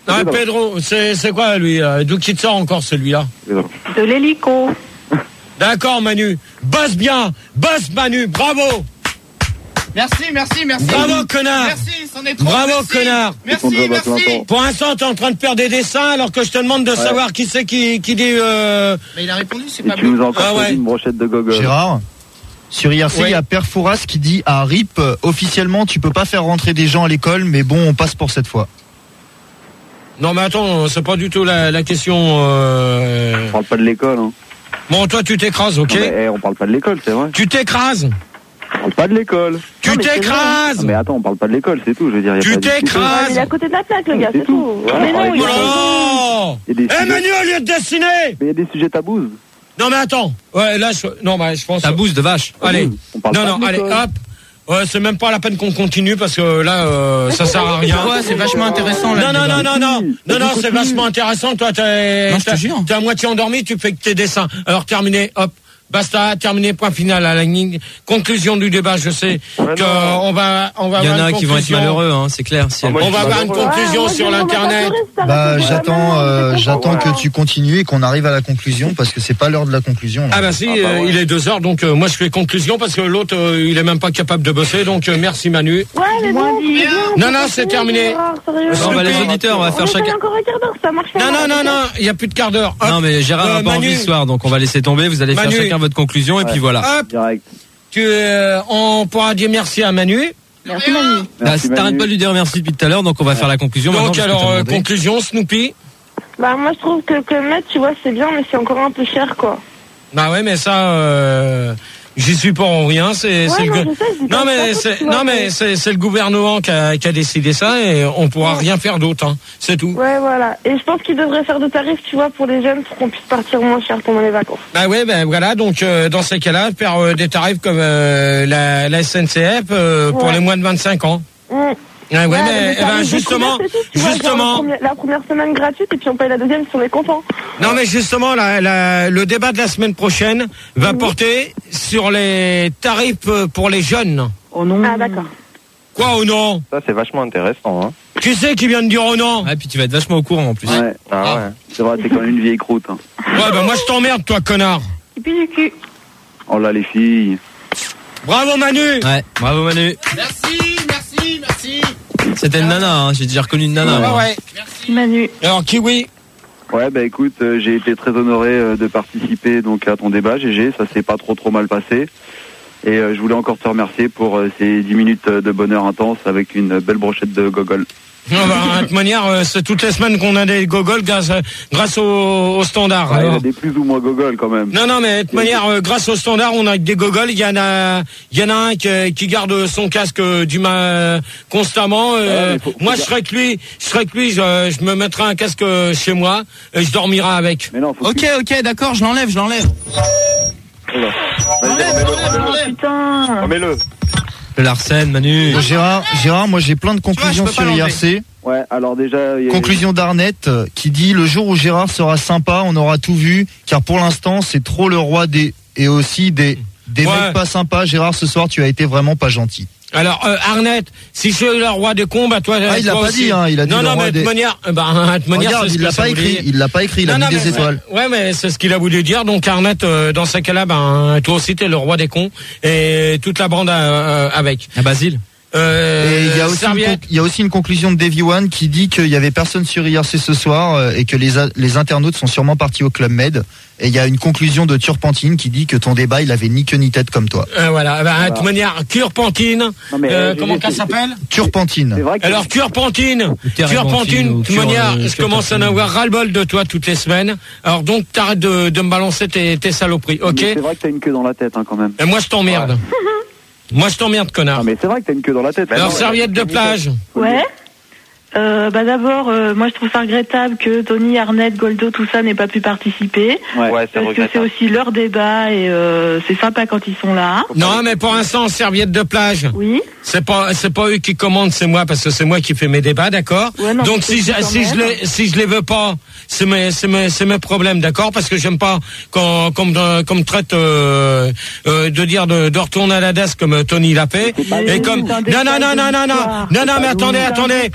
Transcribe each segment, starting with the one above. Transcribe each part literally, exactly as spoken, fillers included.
Non, Pedro, Pedro c'est, c'est quoi lui? D'où qu'il te sort encore celui-là? De l'hélico. D'accord Manu. Bosse bien. Bosse Manu. Bravo. Merci, merci, merci. Bravo connard. Merci, c'en est trop. Bravo merci. connard. Merci, merci. Pour l'instant, t'es en train de faire des dessins alors que je te demande de ouais. savoir qui c'est qui, qui dit. Euh... Mais il a répondu, c'est pas tu nous as encore ah, ouais. une brochette de gogol. Gérard. Sur I R C, il ouais. y a Père Fouras qui dit à R I P, euh, officiellement, tu peux pas faire rentrer des gens à l'école, mais bon, on passe pour cette fois. Non, mais attends, c'est pas du tout la, la question. Euh... On parle pas de l'école. Hein. Bon, toi, tu t'écrases, ok? Non, mais, eh, on parle pas de l'école, c'est vrai. Tu t'écrases. On parle pas de l'école. Tu non, t'écrases. Non, mais attends, on parle pas de l'école, c'est tout. Je veux dire. Y a tu pas t'écrases. Il est à côté de la plaque, le gars, c'est, c'est tout. tout. Ouais, mais non, il oh Eh, hey, Manu, au lieu de dessiner. Mais il y a des sujets tabous. Non, mais attends. Ouais, là, je... non, bah, je pense. Tabouse de vache. Allez. On parle non, pas non, de allez, hop. Ouais, c'est même pas la peine qu'on continue parce que là, euh, ça sert à rien. Ouais, c'est vachement intéressant. Là, non, non, non, non, non, non, non, c'est vachement intéressant. Toi, t'es, non, t'es, t'es à moitié endormi, tu fais que tes dessins. Alors, terminé, hop. Basta, terminé, point final à la ligne. Conclusion du débat, je sais ouais, qu'on va, on va. Il y en a qui vont être malheureux, hein, c'est clair. Si on va avoir une conclusion ouais, sur l'internet. Bah, j'attends, euh, j'attends que tu continues et qu'on arrive à la conclusion parce que c'est pas l'heure de la conclusion. Là. Ah bah si, ah bah, ouais. euh, il est deux heures, donc euh, moi je fais conclusion parce que l'autre euh, il est même pas capable de bosser, donc euh, merci Manu. Ouais, mais bon, non, non, c'est terminé. Non, bah, les auditeurs, on va faire chacun. Non, non, non, non, il y a plus de quart d'heure. Non, mais Gérard n'a pas envie ce soir, donc on va laisser tomber. Vous allez faire chacun votre conclusion et puis voilà. Hop. Tu, euh, on pourra dire merci à Manu. Merci Manu. Bah, t'arrêtes pas de lui dire merci depuis tout à l'heure, donc on va ouais. faire la conclusion. Donc alors euh, conclusion, Snoopy. Bah moi je trouve que que mettre, tu vois, c'est bien, mais c'est encore un peu cher, quoi. Bah ouais, mais ça, euh, j'y suis pas en rien. C'est, ouais, c'est non, le. Je sais, je non mais pas c'est, tout, non mais c'est, c'est le gouvernement qui a, qui a décidé ça et on pourra ouais. rien faire d'autre. Hein. C'est tout. Ouais, voilà. Et je pense qu'ils devraient faire de tarifs, tu vois, pour les jeunes, pour qu'on puisse partir moins cher pendant les vacances. Bah ouais, ben bah, voilà. Donc euh, dans ces cas-là, faire euh, des tarifs comme euh, la, la S N C F euh, ouais. pour les moins de vingt-cinq ans. Mmh. Ouais, ouais, ouais, mais, mais eh ben justement, tout, justement, vois, la première semaine gratuite et puis on paye la deuxième si on est content. Non, mais justement, la, la, le débat de la semaine prochaine va mmh. porter sur les tarifs pour les jeunes. Oh non. Ah d'accord. Quoi, oh non? Ça c'est vachement intéressant. Hein. Qui c'est qui vient de dire oh non? Ah, puis tu vas être vachement au courant en plus. Ouais. Ah, ah. ouais. C'est vrai, t'es quand même une vieille croûte. Hein. Ouais, bah moi je t'emmerde, toi, connard. Et puis du cul. Oh là, les filles. Bravo Manu. Ouais, bravo Manu. Merci, merci, merci. C'était une nana, hein. J'ai déjà reconnu une nana. Ouais, ouais. ouais. Merci Manu. Alors Kiwi. Ouais, bah écoute, euh, j'ai été très honoré euh, de participer donc à ton débat, G G. Ça s'est pas trop trop mal passé. Et euh, je voulais encore te remercier pour euh, ces dix minutes de bonheur intense avec une belle brochette de gogol. Non, bah, de toute manière, euh, c'est toutes les semaines qu'on a des gogoles grâce, grâce au, au standard. Ouais, il y a des plus ou moins gogoles quand même. Non, non, mais de toute manière, euh, grâce au standard, on a des gogoles. Il y en a, il y en a un qui, qui garde son casque du ma constamment. Euh, ouais, faut, faut moi, je serais que lui, je serais que lui, je, je me mettrais un casque chez moi et je dormirai avec. Mais non, faut ok, ok, d'accord, je l'enlève, je l'enlève. Voilà. Enlève, enlève, enlève. Putain. Remets-le. Le Larsen, Manu. Oh, Gérard, Gérard, moi j'ai plein de conclusions sur I R C. Ouais, alors déjà... Y a... Conclusion d'Arnett qui dit le jour où Gérard sera sympa, on aura tout vu, car pour l'instant c'est trop le roi des... et aussi des, des ouais. mecs pas sympas. Gérard, ce soir tu as été vraiment pas gentil. Alors euh, Arnett, si je suis le roi des cons, bah toi, ah, il toi l'a pas aussi. dit, hein, il a dit non, le non, roi mais de des... toute manière, bah, de manière, regarde, il l'a pas écrit, il l'a pas écrit, il a mis des étoiles. Ouais, mais c'est ce qu'il a voulu dire. Donc Arnett, euh, dans ces cas-là, ben toi aussi t'es le roi des cons et toute la bande euh, avec. À Basile. Euh, et il y a aussi une, il y a aussi une conclusion de Davy One qui dit qu'il y avait personne sur I R C ce soir euh, et que les les internautes sont sûrement partis au Club Med. Et il y a une conclusion de Turpentine qui dit que ton débat il avait ni queue ni tête comme toi. Euh, voilà, bah, voilà. De toute manière, Turpentine. Non, mais, euh, comment ça s'appelle? Turpentine. Alors Turpentine, Turpentine. De toute manière, je commence à en avoir ras-le-bol de toi toutes les semaines. Alors donc t'arrêtes de, de me balancer tes, tes saloperies, ok? Mais c'est vrai que t'as une queue dans la tête, hein, quand même. Et moi je t'emmerde. Ouais. Moi je t'emmerde, connard. Non mais c'est vrai que t'as une queue dans la tête. Alors non, serviette de plage. Ouais. Euh, bah d'abord, euh, moi je trouve ça regrettable que Tony, Arnett, Goldo, tout ça n'ait pas pu participer. Ouais, ouais c'est parce que c'est aussi leur débat et euh, c'est sympa quand ils sont là. Non, mais pour l'instant, serviette de plage. Oui. C'est pas, c'est pas eux qui commandent, c'est moi parce que c'est moi qui fais mes débats, d'accord. Ouais, non, donc si je, si je les, si je les veux pas, c'est mes, c'est mes, c'est mes problèmes, d'accord, parce que j'aime pas quand, comme, comme traite euh, euh, de dire de, de retourner à la D A S comme Tony l'a fait. Et comme, non, non, non, non, non, non, non, non, mais attendez, attendez.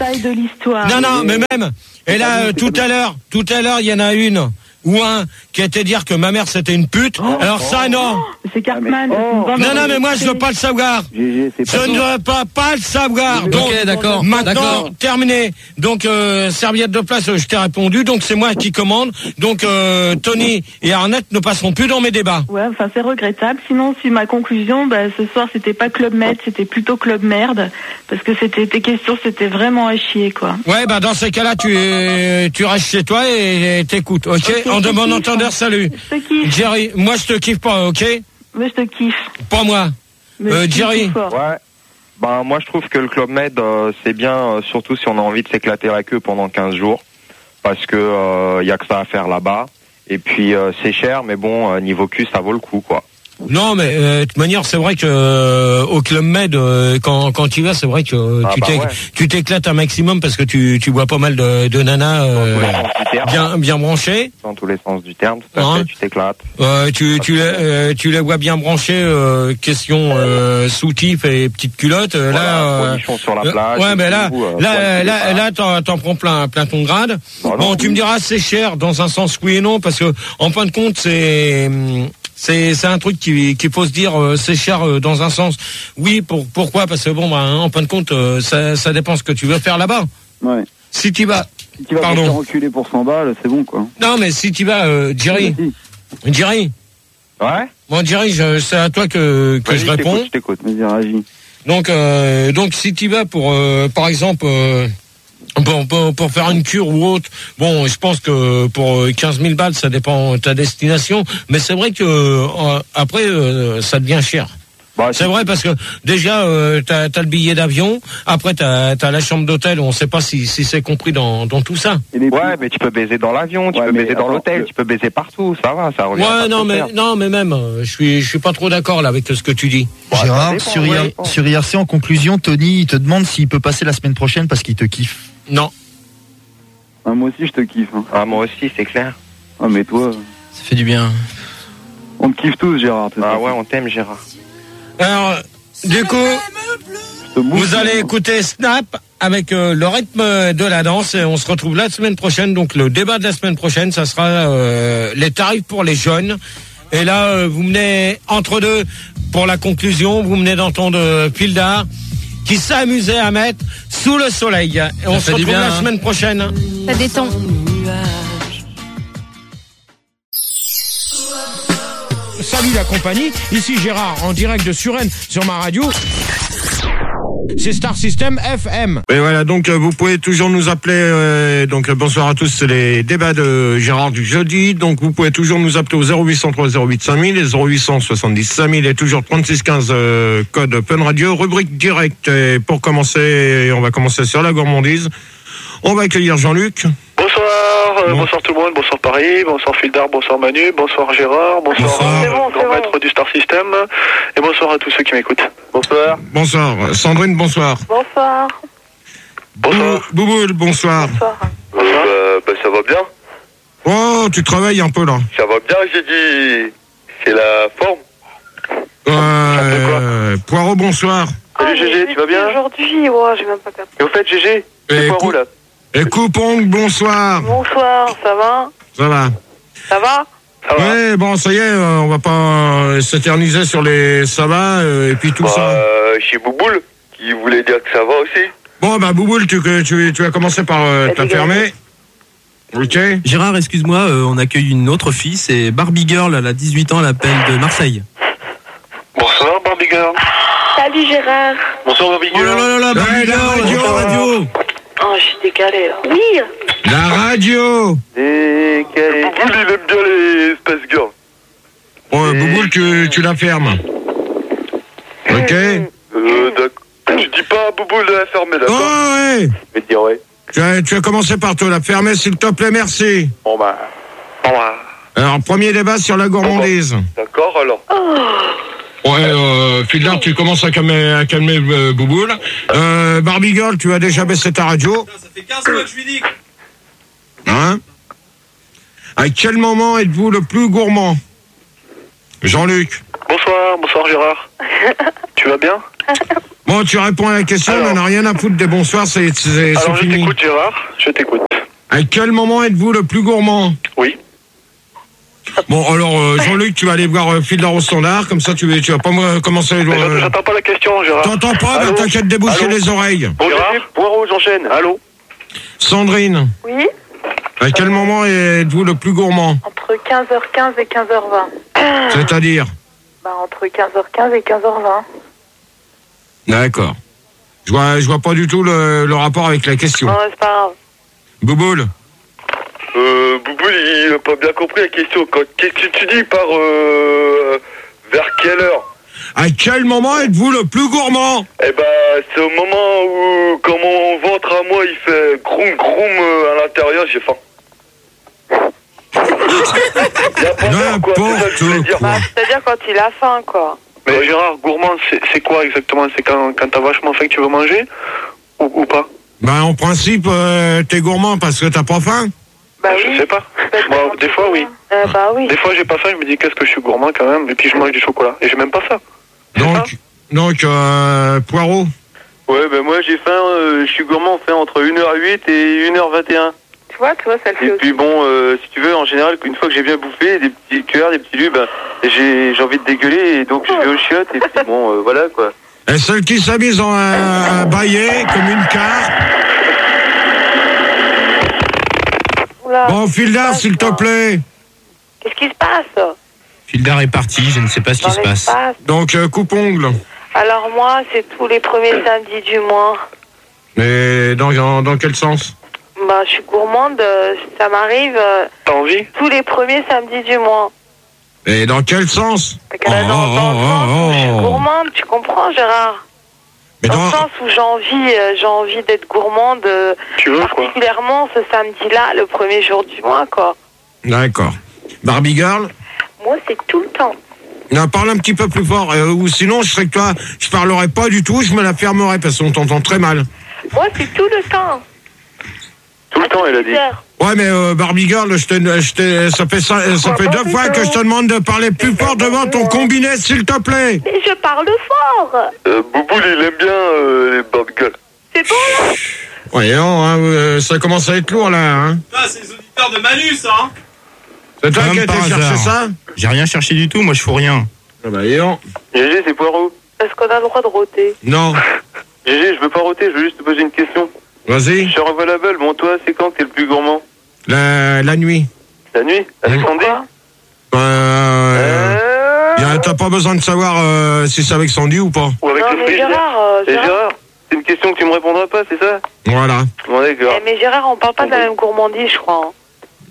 l'histoire. Non, non, mais même. Et là, euh, tout à l'heure, tout à l'heure, il y en a une ou un qui a été dire que ma mère c'était une pute. Oh, Alors oh, ça, non. C'est Cartman. Oh. C'est une Non, bande non, mais moi, je de- veux pas le savoir. G G, c'est Je pas ne veux pas, pas le savoir. Ok, Donc, d'accord. maintenant, D'accord. terminé. Donc, euh, serviette de place, euh, je t'ai répondu. Donc, c'est moi qui commande. Donc, euh, Tony et Arnett ne passeront plus dans mes débats. Ouais, enfin c'est regrettable. Sinon, si ma conclusion, bah, ce soir c'était pas Club Med, c'était plutôt Club Merde, parce que c'était tes questions, c'était vraiment à chier, quoi. Ouais, bah dans ces cas-là, tu es, tu restes chez toi et et t'écoutes, ok, Ok, en je de bon kiffe, entendeur, hein. salut. Je te kiffe. Jerry, moi je te kiffe pas, ok. Mais je te kiffe. Pas moi. Mais Euh, je kiffe Jerry. tout fort. Ouais. Ben moi je trouve que le Club Med euh, c'est bien, euh, surtout si on a envie de s'éclater la queue pendant quinze jours, parce que euh, y a que ça à faire là-bas. Et puis euh, c'est cher, mais bon euh, niveau cul ça vaut le coup quoi. Non, mais euh, de toute manière, c'est vrai que euh, au Club Med, euh, quand quand tu vas, c'est vrai que euh, Ah tu bah t'éc- ouais. tu t'éclates un maximum parce que tu tu vois pas mal de, de nanas euh, Dans tous les sens du terme. bien bien branchées. Dans tous les sens du terme, tout à Ouais. fait, tu t'éclates. Euh, tu tu les euh, tu les vois bien branchées. Euh, question euh, soutif et petite culotte. Euh, Voilà, là. euh, bonichon sur la Euh, plage. ouais, et mais là, tout, euh, là, poil là, sur les là, t'en, t'en prends plein, plein ton grade. Bah non. Bon, tu me diras, c'est cher dans un sens oui et non, parce que en fin de compte, c'est, c'est, c'est un truc qui, qu'il faut se dire, euh, c'est cher euh, dans un sens. Oui, pour, pourquoi? Parce que bon, bah, hein, en fin de compte, euh, ça, ça dépend ce que tu veux faire là-bas. Ouais. Si tu vas, Si tu vas Pardon. te faire enculer pour cent balles, c'est bon, quoi. non, mais si tu vas, euh, Jerry, Si. Jerry, Ouais. bon, Jerry, je- c'est à toi que, que Vas-y, je je réponds. t'écoute, je t'écoute. Vas-y, réagis. Donc, euh, donc si tu vas pour, euh, par exemple, euh, pour, pour, pour faire une cure ou autre, bon, je pense que pour quinze mille balles, ça dépend de ta destination, mais c'est vrai que euh, après, euh, ça devient cher. Bah, C'est vrai parce que déjà, euh, t'as as le billet d'avion, après t'as as la chambre d'hôtel, on sait pas si, si c'est compris dans, dans tout ça. Et les Ouais, mais tu peux baiser dans l'avion, tu Ouais, peux mais baiser dans attends, l'hôtel, le- tu peux baiser partout, ça va, ça revient. Ouais, pas non, trop mais cher. non, mais même, euh, je suis je suis pas trop d'accord là avec ce que tu dis. Ouais, ça Gérard, dépend, sur, ouais, I R- dépend. sur I R C, en conclusion, Tony, il te demande s'il peut passer la semaine prochaine parce qu'il te kiffe. Non. Ah, moi aussi, je te kiffe. Hein. Ah, moi aussi, c'est clair. Ah, mais toi, Ça fait du bien. on te kiffe tous, Gérard. t'es Ah ça. ouais, on t'aime, Gérard. Alors, du coup, Je te bouffe, vous allez hein. écouter Snap avec euh, le rythme de la danse et on se retrouve la semaine prochaine. Donc le débat de la semaine prochaine, ça sera euh, les tarifs pour les jeunes. Et là, euh, vous menez entre deux pour la conclusion, vous menez d'entendre euh, Pildar qui s'est amusé à mettre sous le soleil. Et on se fait du retrouve bien, la hein. semaine prochaine. Ça détend. Salut la compagnie, ici Gérard en direct de Suresnes sur ma radio. C'est Star System F M. Et voilà, donc euh, vous pouvez toujours nous appeler. Euh, donc euh, bonsoir à tous, c'est les débats de Gérard du jeudi. Donc vous pouvez toujours nous appeler au zéro huit cent trois zéro huit cinq mille et zéro huit cent soixante-dix cinq mille et toujours trente-six quinze euh, code Fun Radio, rubrique direct. Et pour commencer, on va commencer sur la gourmandise. On va accueillir Jean-Luc. Bonsoir, euh, Bon. bonsoir tout le monde, bonsoir Paris, bonsoir Fildar, bonsoir Manu, bonsoir Gérard, bonsoir, Bonsoir. euh, C'est bon, grand c'est maître bon. du Star System, et bonsoir à tous ceux qui m'écoutent. Bonsoir. Bonsoir. Sandrine, bonsoir. Bonsoir. Bonsoir. Bou- Bouboule, bonsoir. Bonsoir. Bonsoir. Euh, bah, ça va bien. Oh, tu travailles un peu là. Ça va bien, j'ai dit. C'est la forme. Euh, Poirot, bonsoir. Salut Gégé, tu vas bien? Aujourd'hui, ouais, j'ai même pas capté. Et au fait Gégé, Et c'est quoi cou- vous là? Et Coupong, bonsoir. Bonsoir, ça va? Ça va? Ça va? Ça va? Ouais, bon, ça y est, euh, on va pas euh, s'éterniser sur les ça va euh, et puis tout Bah, ça. euh, chez Bouboule, qui voulait dire que ça va aussi. Bon, bah, Bouboule, tu, que- tu, tu vas commencer par euh, te la fermer. Ok. Gérard, excuse-moi, euh, on accueille une autre fille, c'est Barbie Girl, elle a dix-huit ans, elle appelle de Marseille. Bonsoir Barbie Girl. Salut Gérard. Bonsoir Barbie Oh là Girl. là là là, Barbie Ouais, la Girl, radio. bonsoir, radio. Oh, je suis décalée là. Oui. La radio. Et quel... Bouboule, il aime bien les Space Girls. Bon, Bouboule, tu, tu la fermes. Ok. Euh, d'accord. Tu dis pas à Bouboule de la fermer, Oh, d'accord? ouais. Je vais te dire, ouais. Tu vas, tu vas commencer par te la fermer, s'il te plaît, merci. Bon bah. Bon bah. Alors, premier débat sur la gourmandise. D'accord, alors. Ouais, euh, Fildar, tu commences à calmer, à calmer euh, Bouboule. Euh, Barbie Girl, tu as déjà baissé ta radio. Ça fait quinze mois que je lui dis. Hein? À quel moment êtes-vous le plus gourmand? Jean-Luc. Bonsoir, bonsoir Gérard. Tu vas bien? Bon, tu réponds à la question, Alors. on n'en a rien à foutre des bonsoirs, c'est, c'est, c'est Alors je fini. t'écoute Gérard, je t'écoute. À quel moment êtes-vous le plus gourmand? Oui. Bon, alors euh, Jean-Luc, tu vas aller voir euh, Fiedler au standard, comme ça tu, vas- tu vas pas me commencer les Mais doigts. j'entends- J'entends pas la question Gérard. T'entends pas? Bah Allô t'inquiète, déboucher Allô les oreilles. Bon Gérard, Poirot, j'enchaîne. Allô. Sandrine, Oui, à quel moment êtes-vous le plus gourmand? entre quinze heures quinze et quinze heures vingt. C'est-à-dire? Bah, entre quinze heures quinze et quinze heures vingt. D'accord. Je vois, je vois pas du tout le, le rapport avec la question. Non, c'est pas grave. Bouboule? Euh, Bouboule, il a pas bien compris la question. Quand- Qu'est-ce que tu dis par euh, vers quelle heure? À quel moment êtes-vous le plus gourmand? Eh ben, c'est au moment où, quand mon ventre à moi, il fait groum groum euh, à l'intérieur, j'ai faim. Y a pas d'heure, quoi, c'est ça que je voulais dire. Quoi. C'est-à-dire quand il a faim, quoi. Mais Gérard, gourmand, c'est c'est quoi exactement? C'est quand, quand t'as vachement faim que tu veux manger ou, ou pas? Bah en principe, euh, t'es gourmand parce que t'as pas faim. Bah Je oui. sais pas. Moi, des fois, oui. Euh, bah oui. Des fois, j'ai pas faim, je me dis qu'est-ce que je suis gourmand quand même, et puis je mange du chocolat. Et j'ai même pas ça. C'est Donc, ça donc euh, Poirot. Ouais, ben moi j'ai faim, euh, je suis gourmand, fait entre une heure huit et une heure vingt et un. Tu vois, tu vois, ça le fait Et aussi. puis bon, euh, si tu veux, en général, une fois que j'ai bien bouffé, des petits cuillères, des petits lus, ben, j'ai j'ai envie de dégueuler, et donc je vais aux chiottes, et puis bon, euh, voilà quoi. Et celle qui s'amuse en à bailler comme une carte. Oula. Bon, Fiedler, s'il te plaît. Qu'est-ce qui se passe Fildar est parti, je ne sais pas ce qui dans se passe. l'espace? Donc, euh, coupe-ongle. Alors moi, c'est tous les premiers samedis du mois. Mais dans, dans, dans quel sens? Bah, je suis gourmande, euh, ça m'arrive euh, T'as envie? tous les premiers samedis du mois. Et dans quel sens? Fait que là, dans, dans le sens où je suis gourmande, tu comprends, Gérard? Mais Dans dans... le sens où j'ai envie, euh, j'ai envie d'être gourmande, euh, Tu veux quoi? particulièrement ce samedi-là, le premier jour du mois, quoi. D'accord. Barbie Girl? Moi, c'est tout le temps. Non, parle un petit peu plus fort. Euh, ou sinon, je serais que toi, je parlerai pas du tout, je me la fermerai parce qu'on t'entend très mal. Moi, c'est tout le temps. Tout le temps, elle a dit. Ouais, mais euh, Barbie Girl, je te, je te, ça fait, ça, ça fait deux fois que je te demande de parler plus fort devant ton combiné, s'il te plaît. Mais je parle fort. Euh, Bouboule, il aime bien euh, les barbecues. C'est bon, là? Voyons, hein, euh, ça commence à être lourd, là. Hein. Ah, c'est les auditeurs de Manu, ça, hein. C'est toi Comme qui as été par chercher hasard. ça? J'ai rien cherché du tout, moi je fous rien. Ah bah, voyons. Gégé, c'est Poirot. Est-ce qu'on a le droit de rôter? Non. Gégé, je veux pas roter, je veux juste te poser une question. Vas-y. Sur Available, bon, toi, c'est quand que t'es le plus gourmand? La, la nuit. La nuit? Avec Sandy? Pourquoi? Euh, y a- T'as pas besoin de savoir euh, si c'est avec Sandy ou pas. Ou avec Non, le mais frigidaire? Gérard, euh, Et Gérard. Gérard, c'est une question que tu me répondras pas, c'est ça? Voilà. Bon, d'accord. Eh, mais Gérard, on parle pas de la même gourmandise, je crois. hein.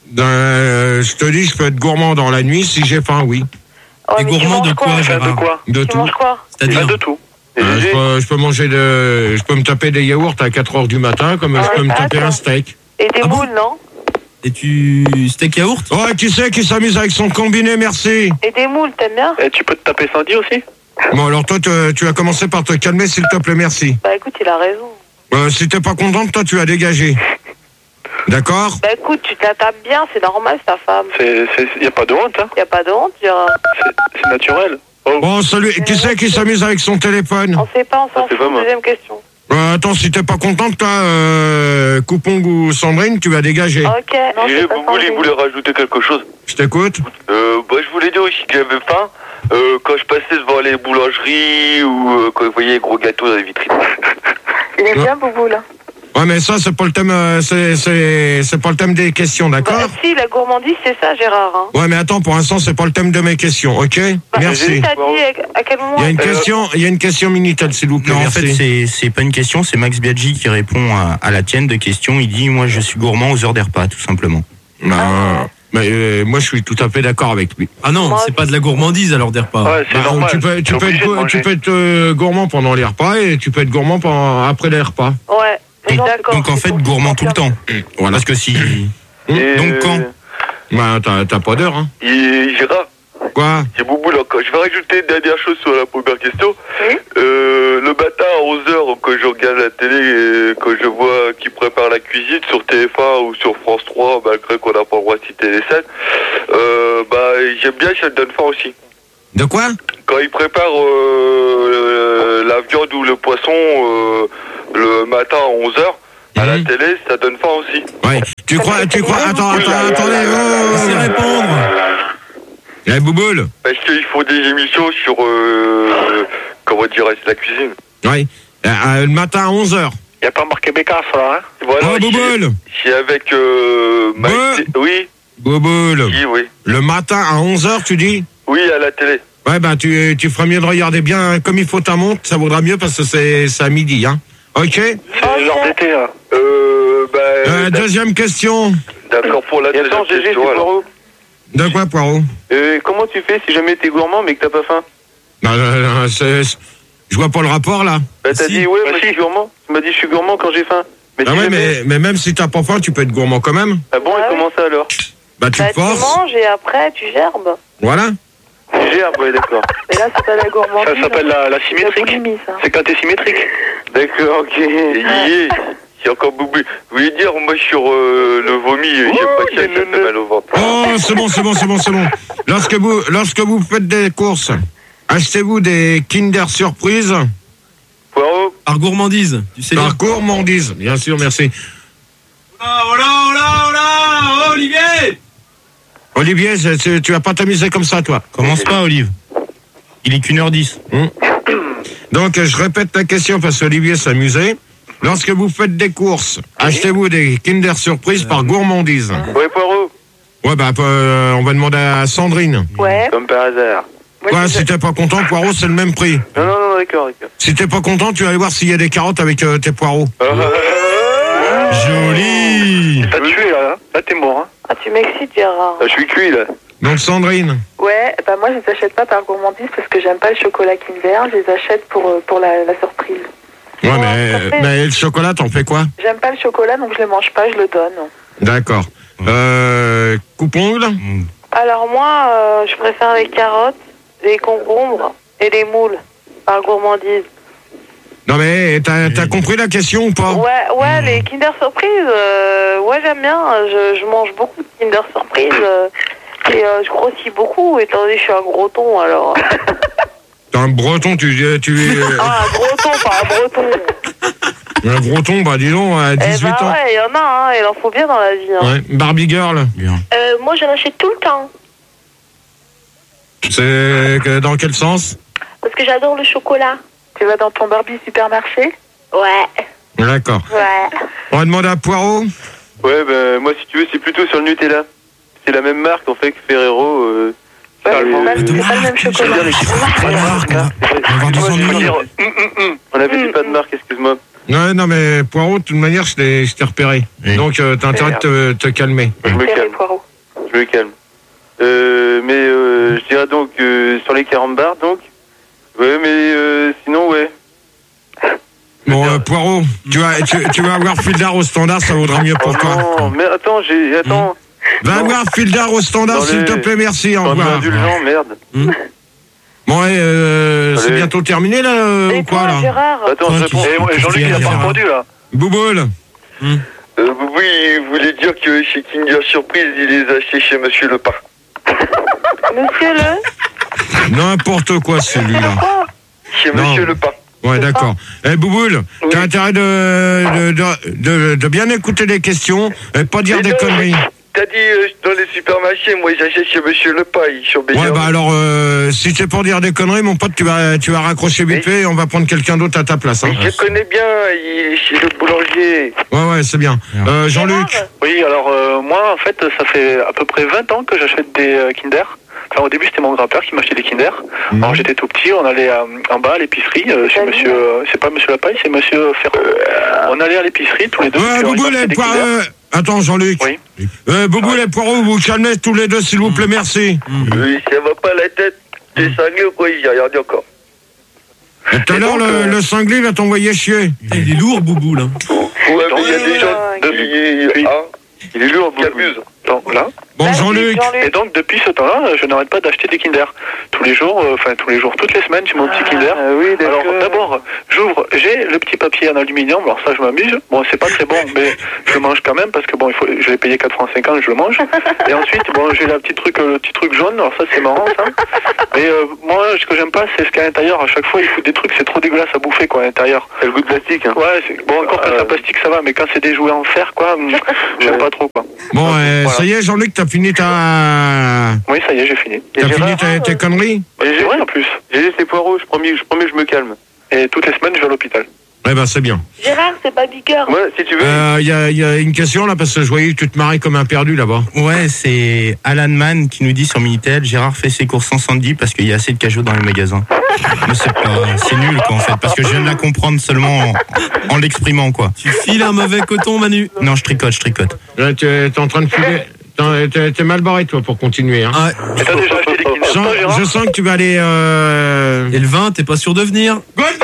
Euh, je te dis, je peux être gourmand dans la nuit si j'ai faim, oui. Oh, T'es mais tu gourmand manges de quoi, quoi? Gérard? De quoi? De Tu tout. manges quoi? C'est-à-dire De tout. Et Euh, je, Gégé? peux, je peux manger de, je peux me taper des yaourts à quatre heures du matin, comme Ah je peux ouais, me ça, taper ça. un steak. Et des Ah bon moules, non? Et tu... steak yaourt? Oh, qui c'est qui s'amuse avec son combiné, merci. Et des moules, t'aimes bien? Et tu peux te taper Sandy aussi? Bon, alors toi, te- tu vas commencer par te calmer, s'il te plaît, merci. Bah écoute, il a raison. Euh, si t'es pas contente, toi, tu as dégagé. D'accord? Bah écoute, tu te la tapes bien, c'est normal, ta femme. C'est, c'est, y a pas de honte, hein? Y a pas de honte, Gérard. C'est, c'est naturel. Oh. Bon, salut. Qui c'est qui s'amuse avec son téléphone? On sait pas, on s'en c'est fout. pas moi. Deuxième question. Euh, attends, si t'es pas contente, toi, euh, Coupong ou Sandrine, tu vas dégager. Ok. Non, Gégé, c'est pas Bouboule, il Sandrine. voulait rajouter quelque chose. Je t'écoute. Euh, bah, je voulais dire aussi que j'avais faim euh, quand je passais devant les boulangeries ou euh, quand je voyais les gros gâteaux dans les vitrines. Il est bien, Boubou, là. Ouais, mais ça, c'est pas le thème, euh, c'est, c'est, c'est pas le thème des questions, d'accord? Bah, si, la gourmandise, c'est ça, Gérard. Hein. Ouais, mais attends, pour l'instant, c'est pas le thème de mes questions, ok? Bah, Merci. T'as dit à quel moment? Il y a une euh, question, il y a une question Minitel, s'il vous plaît. Non, en merci. fait, c'est, c'est pas une question, c'est Max Biaggi qui répond à, à la tienne de question. Il dit, moi, je suis gourmand aux heures des repas, tout simplement. Bah, mais euh, moi, je suis tout à fait d'accord avec lui. Ah non, Moi c'est pas de la gourmandise à l'heure des repas. Ouais, c'est Bah, normal. tu peux, tu T'es peux obligé être, de go- tu manger. peux être euh, gourmand pendant les repas et tu peux être gourmand pendant, après les repas. Ouais. Donc, D'accord. donc en fait, gourmand tout le temps. Voilà. Parce que si... Et, Donc quand Bah, t'as, t'as pas d'heure, hein. Et Gérard, Quoi? c'est Bouboule encore. Je vais rajouter une dernière chose sur la première question. Oui. Euh, le matin à onze heures, quand je regarde la télé et quand je vois qui prépare la cuisine sur T F un ou sur France trois, malgré qu'on n'a pas le droit de citer les scènes, euh, bah, j'aime bien, ça me donne faim aussi. De quoi? Quand ils préparent euh, la viande ou le poisson euh, le matin à onze heures, à la télé, ça donne faim aussi. Ouais. Tu crois, tu crois, attends, attends, attendez, oh, Laissez répondre. Eh, Bouboule. Parce qu'ils font des émissions sur, euh, comment dirais-je, la cuisine. Oui. Euh, euh, le matin à onze heures. Il n'y a pas marqué Bécasse, là, hein? Voilà, Oh, Bouboule. C'est avec euh, Mike- Oui. Bouboule. Oui, oui. Le matin à onze heures, tu dis? Oui, à la télé. Ouais, ben, tu, tu feras mieux de regarder bien comme il faut ta montre, ça vaudra mieux parce que c'est, c'est à midi, hein. Ok? C'est l'heure d'été, là. Euh, bah... Euh, deuxième question. D'accord, pour la deuxième Attends, G G, c'est question, alors. Poirot. De quoi, Poirot? Euh, comment tu fais si jamais t'es gourmand mais que t'as pas faim? Non, non, non, c'est, c'est- je vois pas le rapport, là. Bah t'as dit ouais, moi je suis gourmand. Tu m'as dit je suis gourmand quand j'ai faim. Mais Ah si ouais, jamais- mais, mais même si t'as pas faim, tu peux être gourmand quand même. Ah bon, et comment ça alors? Bah, tu Bah, te forces. tu manges et après tu gerbes. Voilà. J'ai ah ouais, d'accord. Et là, c'est pas la gourmandise. Ça s'appelle la, la symétrique. boulimie, ça. C'est quand t'es symétrique. D'accord, ok. Et yeah, c'est encore boubou. Vous voulez dire, moi sur euh, le vomi, j'ai pas ça, ça fait mal au ventre. Oh, c'est bon, c'est bon, c'est bon, c'est bon. Lorsque vous, lorsque vous faites des courses, achetez-vous des Kinder Surprise. Poirot. Par gourmandise, tu sais. Par gourmandise, bien sûr, merci. Oh là, oh là, oh là, oh, Olivier. Olivier, c'est- c'est- tu vas pas t'amuser comme ça, toi. Commence pas, Olive. Il est qu'une heure dix. Hum. Donc, je répète la question parce qu'Olivier s'amusait. Lorsque vous faites des courses, achetez-vous des Kinder Surprise par gourmandise. Ouais, Poirot. Ouais, bah, euh, on va demander à Sandrine. Ouais. Comme par hasard. Ouais, si t'es pas content, poireau, c'est le même prix. Non, non, non, d'accord, d'accord. Si t'es pas content, tu vas aller voir s'il y a des carottes avec euh, tes poireaux. Joli. T'as tué là, là t'es mort, hein. Ah, tu m'excites, Gérard. Ah, je suis cuit là. Donc, Sandrine. Ouais, bah moi, je les achète pas par gourmandise parce que j'aime pas le chocolat Kinder. Je les achète pour, euh, pour la, la surprise. Ouais, mais, mais le chocolat, t'en fais quoi? J'aime pas le chocolat, donc je le mange pas, je le donne. D'accord. Euh, coupe-ongle? Alors moi, euh, je préfère les carottes, les concombres et les moules par gourmandise. Non, mais t'as, t'as compris la question ou pas? Ouais, ouais, les Kinder Surprise, euh, ouais, j'aime bien. Je, je mange beaucoup de Kinder Surprise euh, et euh, je grossis beaucoup, étant donné que je suis un gros ton, alors. T'es un breton, tu, tu es... Ah, un gros ton, pas un breton. Un breton, bah dis donc, à dix-huit eh ben ans. ouais, il y en a, hein, il en faut bien dans la vie. Hein. Ouais, Barbie Girl. Euh, moi, j'en achète tout le temps. C'est que- dans quel sens? Parce que j'adore le chocolat. Tu vas dans ton Barbie supermarché? Ouais. D'accord. Ouais. On va demander à Poirot. Ouais, ben moi si tu veux, c'est plutôt sur le Nutella. C'est la même marque en fait que Ferrero. Euh, Ouais, ça, mais le- c'est pas le- c'est pas le même chocolat. Pas de marque, hein. Excuse-moi, dire, hum, hum, hum. On avait dit pas de marque, excuse-moi. Ouais, non, mais Poirot, de toute manière, je t'ai, je t'ai repéré. Donc, euh, t'as intérêt de te, te calmer. Je me calme. Je me calme. Euh, mais euh, je dirais donc euh, sur les quarante bars, donc. Ouais, mais euh, sinon, ouais. Bon, euh, Poirot, tu vas, tu, tu vas avoir Fildar au standard, ça vaudra mieux pour toi. Non, mais attends, j'ai. Attends. Va avoir Fildar au standard, Dans s'il les- te plaît, merci, au Dans revoir. indulgent, merde. Bon, ouais, euh, c'est Allez. bientôt terminé, là, euh, ou quoi, là? Gérard. Attends, je réponds. Eh, ouais, Jean-Luc, il a pas répondu, là. Bouboule. Euh, oui, il voulait dire que chez Kinder Surprise, il les a achetés chez Monsieur Le Pain. Monsieur le N'importe quoi, celui-là. Chez Non. Monsieur Le Pain. Ouais, d'accord. Eh, Bouboule, t'as intérêt de, de, de, de, de bien écouter les questions et pas dire des conneries. T'as dit euh, dans les supermarchés, moi j'achète chez Monsieur Le Pain, ils sont bien. Ouais, bah alors, euh, si c'est pour dire des conneries, mon pote, tu vas, tu vas raccrocher vite fait et on va prendre quelqu'un d'autre à ta place. Hein. Je connais bien, il est chez le boulanger. Ouais, ouais, c'est bien. Euh, Jean-Luc. Oui, alors euh, moi, en fait, ça fait à peu près vingt ans que j'achète des euh, Kinder. Enfin, au début, c'était mon grand-père qui m'achetait des Kinder. Mhm. Alors, j'étais tout petit, on allait euh, en bas à l'épicerie, euh, chez monsieur... euh, c'est pas monsieur Lapaille, c'est monsieur Ferrand. On allait à l'épicerie tous les deux. Ouais, puis on Bouboule achetait et des Poirot. Kinder. Attends, Jean-Luc. Oui. Euh, Bouboule et Poirot, vous vous calmez tous les deux, s'il vous plaît, merci. Oui, ça va pas la tête. T'es cinglé ou quoi? J'ai regardé encore. Et tout à l'heure, le, le cinglé, il va t'envoyer chier. Il est lourd, Bouboule. Hein. Ouais, mais il y a des gens de... Il est lourd, qui abusent. Donc, là. Bon, Jean-Luc. Et donc, depuis ce temps-là, je n'arrête pas d'acheter des Kinder. Tous les jours, enfin, euh, tous les jours, toutes les semaines, j'ai mon petit Kinder. Ah, oui, alors, d'abord, j'ouvre, j'ai le petit papier en aluminium, alors ça, je m'amuse. Bon, c'est pas très bon, mais je le mange quand même, parce que bon, il faut, je l'ai payé quatre francs cinquante, je le mange. Et ensuite, bon, j'ai la petite truc, le petit truc jaune, alors ça, c'est marrant, ça. Mais euh, moi, ce que j'aime pas, c'est ce qu'à l'intérieur, à chaque fois, il faut des trucs, c'est trop dégueulasse à bouffer, quoi, à l'intérieur. C'est le goût de plastique, hein. Ouais, c'est, bon, encore quand c'est en plastique, ça va, mais quand c'est des jouets en fer, quoi, j'aime pas trop, quoi. Bon, euh, voilà. Ça y est, Jean-Luc, t'as fini ta... Oui, ça y est, j'ai fini. T'as fini tes, tes conneries? J'ai rien en plus. J'ai laissé Poirot, je promets, je promets, je me calme. Et toutes les semaines, je vais à l'hôpital. Eh ben, c'est bien. Gérard, c'est pas Bicker. Ouais, si tu veux. Il euh, y, a, y a une question là, parce que je voyais que tu te marrais comme un perdu là-bas. Ouais, c'est Alan Mann qui nous dit sur Minitel, Gérard fait ses courses sans Sandy parce qu'il y a assez de cajots dans les magasins. Mais c'est pas, c'est nul quoi en fait, parce que je viens de la comprendre seulement en, en l'exprimant quoi. Tu files un mauvais coton, Manu? Non, je tricote, je tricote. Là, tu es en train de filer. T'es, t'es mal barré toi pour continuer. Hein. Ah, et t'as déjà acheté des Kinder, je, sens, je sens que tu vas aller. Euh... Et le vin, t'es pas sûr de venir?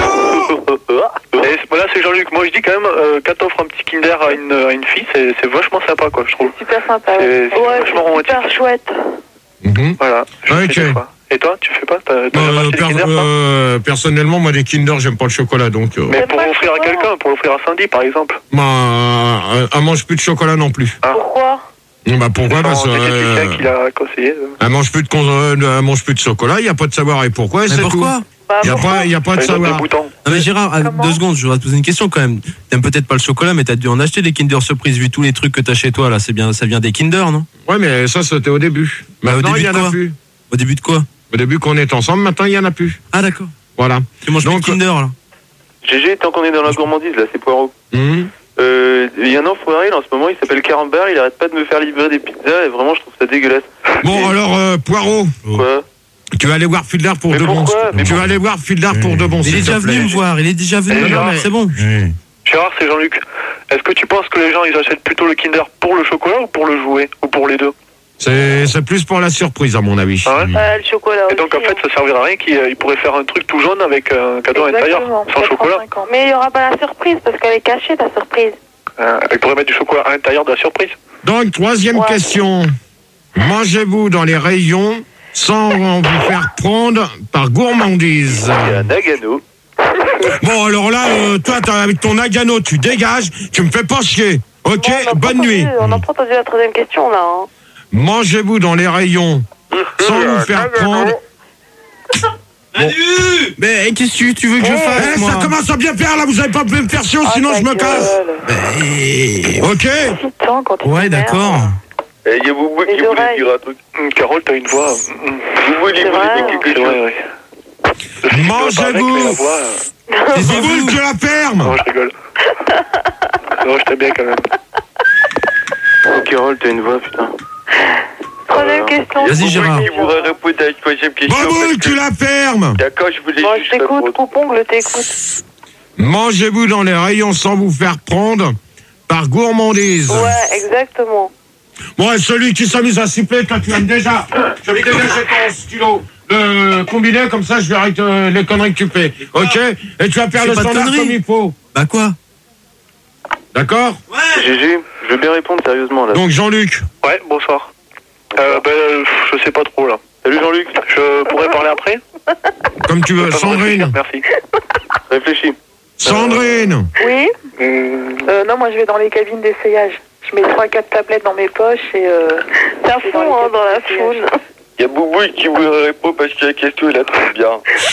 Et voilà, c'est Jean-Luc. Moi, je dis quand même, euh, quand t'offres un petit Kinder à une, à une fille, c'est, c'est vachement sympa, quoi, je trouve. Super sympa. C'est, c'est ouais, vachement c'est romantique. super chouette. Mm-hmm. Voilà. Je Ok. fais des fois. Et toi, tu fais pas? T'as, t'as euh, acheté per- des Kinder, euh, personnellement, moi, des Kinder, j'aime pas le chocolat, donc. Euh... Mais pour l'offrir à quelqu'un, pour l'offrir à Sandy, par exemple. Bah, euh, elle mange plus de chocolat non plus. Ah. Pourquoi? Bah pourquoi? Parce que euh, quelqu'un qui l'a conseillé. Euh. Elle mange plus de con- euh, elle mange plus de chocolat. Il y a pas de savoir et pourquoi. Mais c'est pourquoi? Bah, Il y a pas, il y a pas de savoir. Non mais Gérard, deux secondes, je voudrais te poser une question quand même. T'aimes peut-être pas le chocolat, mais t'as dû en acheter des Kinder Surprise vu tous les trucs que t'as chez toi là. C'est bien, ça vient des Kinder, non? Ouais, mais ça c'était au début. Bah, au Maintenant début il y en de a quoi? plus. Au début de quoi? Au début qu'on est ensemble, maintenant il y en a plus. Ah d'accord. Voilà. Tu manges Donc, plus de Kinder là. G G, tant qu'on est dans la gourmandise, là, c'est Poirot. Mmh. Euh, il y a un enfoiré, là, en ce moment, il s'appelle Carambar, il arrête pas de me faire livrer des pizzas, et vraiment, je trouve ça dégueulasse. Bon, et... alors, euh, Poirot. Quoi? Tu vas aller voir Fiedler pour mais de bons. Mais tu pour... vas aller voir Fiedler mmh. pour de bons. Il est déjà venu me voir, il est déjà venu me voir, c'est bon. Mmh. Gérard, c'est Jean-Luc. Est-ce que tu penses que les gens, ils achètent plutôt le Kinder pour le chocolat ou pour le jouet? Ou pour les deux? C'est, c'est plus pour la surprise, à mon avis. Ah ouais? euh, le chocolat. Et donc, aussi, en fait, ça servira à rien qu'il il pourrait faire un truc tout jaune avec un cadeau exactement, à l'intérieur, sans chocolat. Ans. Mais il n'y aura pas la surprise, parce qu'elle est cachée, ta surprise. Euh, il pourrait mettre du chocolat à l'intérieur de la surprise. Donc, troisième ouais. question. Mangez-vous dans les rayons sans vous faire prendre par gourmandise? Il y a Nagano. Bon, alors là, euh, toi, avec ton Nagano, tu dégages, tu me fais pas chier. Ok, bon, bonne entendu, nuit. On n'a pas entendu la troisième question, là. Hein. Mangez-vous dans les rayons sans vous faire prendre... Bon. Mais qu'est-ce que tu veux que je fasse, eh, moi? Ça commence à bien faire, là, vous avez pas pu me faire chier, oh, sinon je me casse. Mais... Ok. Ouais, d'accord. Il y a Boubou qui voulait dire un truc. Mmh, Carole, t'as une voix. Mmh. Boubou, il voulait dire quelque chose. Ouais, ouais. Mangez-vous. Boubou, tu la fermes. Non, je rigole. Non, je t'aime bien quand même. Oh, Carole, t'as une voix, putain. Troisième question. Vas-y, Gérard. Qui voudrait répondre à la troisième question? Boubou, tu la fermes. D'accord, je voulais Moi, juste je t'écoute, Coupongle t'écoute. Mangez-vous dans les rayons sans vous faire prendre par gourmandise. Ouais, exactement. Bon, et celui qui s'amuse à siffler, toi, tu aimes déjà. Je vais dégager ton stylo. Le combiné, comme ça, je verrai que, les conneries que tu fais. Ok? Et tu vas faire le standard comme il faut. Bah quoi? D'accord? Ouais. G G, je veux bien répondre sérieusement, là. Donc, Jean-Luc. Ouais, bonsoir. Euh, ben, je sais pas trop, là. Salut, Jean-Luc. Je pourrais parler après? Comme tu veux. Sandrine. Merci. Réfléchis. Sandrine. Oui? Hum... Euh, non, moi, je vais dans les cabines d'essayage. Je mets trois quatre tablettes dans mes poches et... Euh, c'est à fond, hein, dans la foule. Il y a Boubou qui voudrait répondre parce que la question, il la trouve bien.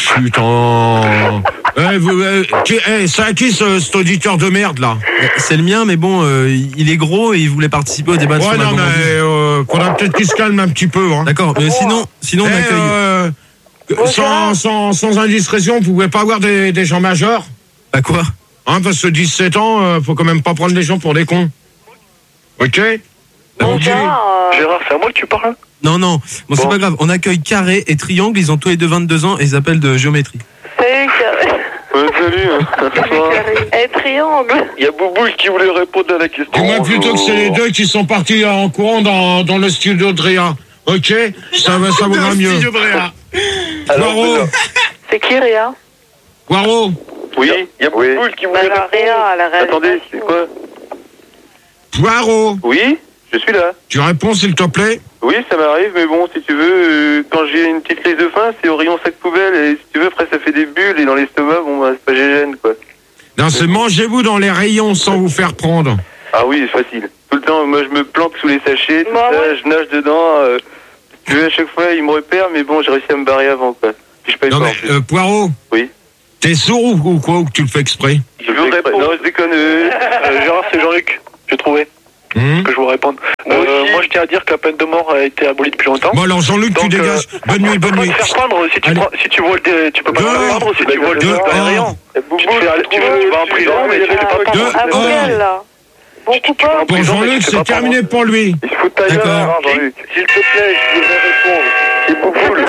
Putain. eh, vous, eh, qui, eh, c'est à qui ce, cet auditeur de merde, là? C'est le mien, mais bon, euh, il est gros et il voulait participer au débat de ouais, non, mais euh, faudra peut-être qu'il se calme un petit peu. Hein. D'accord, mais sinon, sinon eh, on accueille... Euh, sans, sans, sans indiscrétion, vous pouvez pas avoir des, des gens majeurs? Bah quoi? Hein, parce que dix-sept ans, euh, faut quand même pas prendre les gens pour des cons. Ok? Bon, okay. euh... Gérard, c'est à moi que tu parles? Non, non, bon, bon. C'est pas grave. On accueille Carré et Triangle, ils ont tous les deux vingt-deux ans et ils appellent de géométrie. Salut, Carré. Ouais, salut. Hein. Et Triangle. Il y a Boubou qui voulait répondre à la question. Dis-moi plutôt que c'est les deux qui sont partis en courant dans, dans le studio de Réa. Ok? Ça, va, ça vaudra mieux. Poirot. C'est qui, Réa? Poirot. Oui, il y a Boubou oui. qui voulait bah, répondre. Réa, la attendez, c'est quoi? Poirot. Oui, je suis là. Tu réponds, s'il te plaît? Oui, ça m'arrive, mais bon, si tu veux, euh, quand j'ai une petite crise de faim, c'est au rayon sac poubelle, et si tu veux, après ça fait des bulles, et dans l'estomac, bon, bah, c'est pas gêne, quoi. Non, c'est mangez-vous dans les rayons sans vous faire prendre. Ah oui, c'est facile. Tout le temps, moi, je me planque sous les sachets, tout Bah ça, ouais. je nage dedans, euh, si tu veux, à chaque fois, ils me repèrent, mais bon, j'ai réussi à me barrer avant, quoi. Puis je paye Non, pas, mais en plus. euh, Poirot. Oui. T'es sourd ou, ou quoi, ou que tu le fais exprès? Je vous réponds. Non, je déconne. Euh, Euh, Gérard, c'est Jean-Luc. J'ai trouvé. Hum. Que je vous réponde. Euh, moi, je tiens à dire que la peine de mort a été abolie depuis longtemps. Bon, alors Jean-Luc, tu Donc, dégages. euh, Bonne nuit, bonne Tu peux nuit. pas te faire prendre si tu, Allez. prends, si tu voles des, tu peux pas te faire prendre si tu voles des Dehors. rayons. Tu, te fais, tu, tu vas en prison, mais tu te fais pas prendre. Ah, Gabriel, là. Bon coupable. Pour Jean-Luc, c'est terminé pour lui. Il se fout de ta gueule, D'accord. hein, Jean-Luc. S'il te plaît, je voudrais répondre. C'est Bouboule.